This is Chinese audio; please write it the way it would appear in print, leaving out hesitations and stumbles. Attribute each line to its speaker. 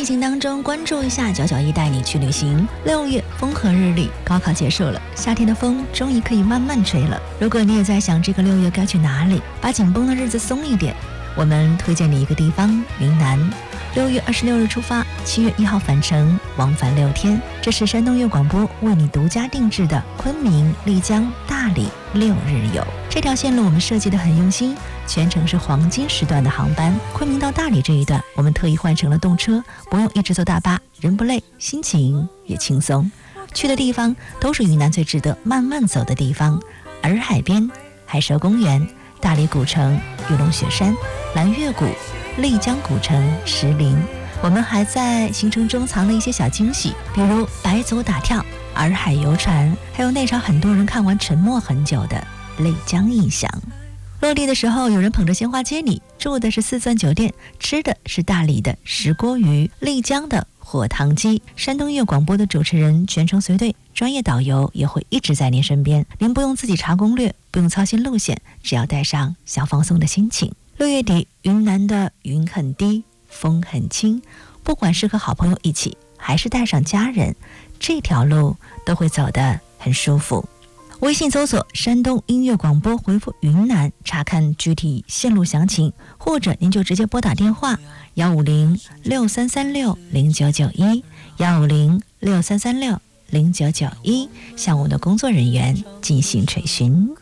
Speaker 1: 行当中关注一下991带你去旅行。6月风和日丽，高考结束了，夏天的风终于可以慢慢吹了。如果你也在想这个6月该去哪里，把紧绷的日子松一点，我们推荐你一个地方，云南。6月26日出发，7月1号返程，往返6天。这是山东粤广播为你独家定制的昆明、丽江、大理6日游。这条线路我们设计得很用心，全程是黄金时段的航班。昆明到大理这一段，我们特意换成了动车，不用一直坐大巴，人不累，心情也轻松。去的地方都是云南最值得慢慢走的地方：洱海边、海蛇公园、大理古城、玉龙雪山、蓝月谷、丽江古城、石林。我们还在行程中藏了一些小惊喜，比如白族打跳、洱海游船，还有那场很多人看完沉默很久的丽江印象。落地的时候，有人捧着鲜花接你，住的是四钻酒店，吃的是大理的石锅鱼、丽江的火塘鸡。山东粤广播的主持人全程随队，专业导游也会一直在您身边，您不用自己查攻略，不用操心路线，只要带上想放松的心情。6月底，云南的云很低，风很轻，不管是和好朋友一起，还是带上家人，这条路都会走得很舒服。微信搜索山东音乐广播，回复云南查看具体线路详情，或者您就直接拨打电话15063360991 15063360991，向我们的工作人员进行垂询。